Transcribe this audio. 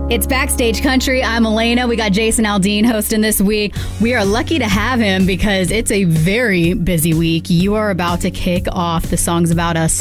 It's Backstage Country. I'm Elena. We got Jason Aldean hosting this week. We are lucky to have him because it's a very busy week. You are about to kick off the Songs About Us